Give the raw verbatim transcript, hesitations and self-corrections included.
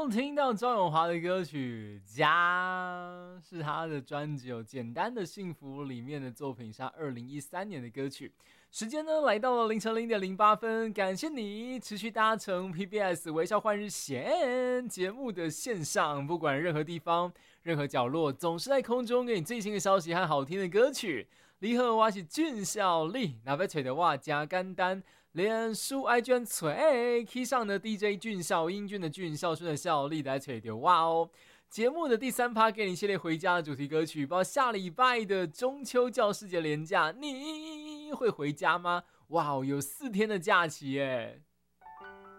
刚听到赵咏华的歌曲《家》，是他的专辑《简单的幸福》里面的作品，是他二零一三年的歌曲。时间呢来到了凌晨零点零八分，感谢你持续搭乘 P B S 微笑换日线节目的线上，不管任何地方、任何角落，总是在空中给你最新的消息和好听的歌曲。你好，我是俊孝利，那要找到我真简单。脸书 I G 找 K 上的 D J 俊孝，英俊的俊，孝顺的孝，利来找到我哦。节目的第三趴给你系列回家的主题歌曲，包括下礼拜的中秋教师节连假，你会回家吗？哇，有四天的假期耶！